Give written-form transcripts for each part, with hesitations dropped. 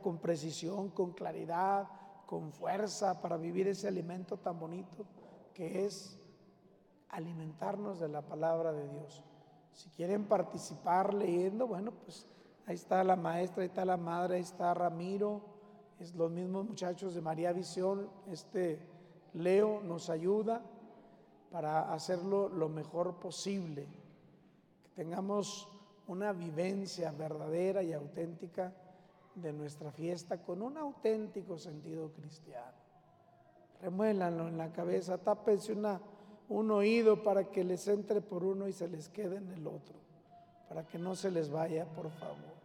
con precisión, con claridad, con fuerza para vivir ese alimento tan bonito que es alimentarnos de la palabra de Dios. Si quieren participar leyendo, bueno, pues ahí está la maestra, ahí está la madre, ahí está Ramiro, es los mismos muchachos de María Visión. Leo nos ayuda para hacerlo lo mejor posible, que tengamos una vivencia verdadera y auténtica de nuestra fiesta con un auténtico sentido cristiano. Remuélanlo en la cabeza, tápense un oído para que les entre por uno y se les quede en el otro, para que no se les vaya, por favor.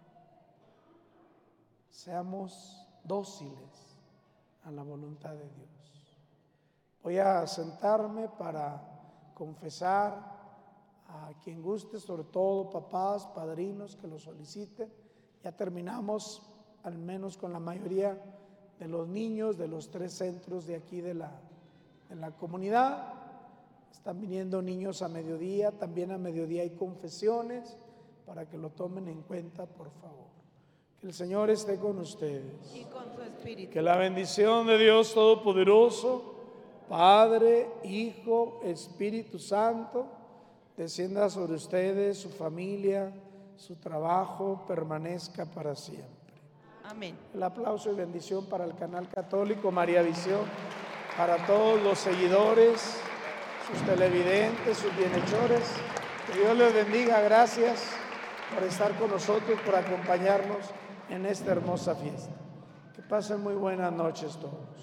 Seamos dóciles a la voluntad de Dios. Voy a sentarme para confesar a quien guste, sobre todo papás, padrinos que lo soliciten. Ya terminamos al menos con la mayoría de los niños de los 3 centros de aquí de la comunidad. Están viniendo niños a mediodía, también a mediodía hay confesiones, para que lo tomen en cuenta, por favor. Que el Señor esté con ustedes. Y con su espíritu. Que la bendición de Dios Todopoderoso, Padre, Hijo, Espíritu Santo, descienda sobre ustedes, su familia, su trabajo, permanezca para siempre. Amén. El aplauso y bendición para el canal católico María Visión, para todos los seguidores, sus televidentes, sus bienhechores. Que Dios les bendiga. Gracias por estar con nosotros, por acompañarnos en esta hermosa fiesta. Que pasen muy buenas noches todos.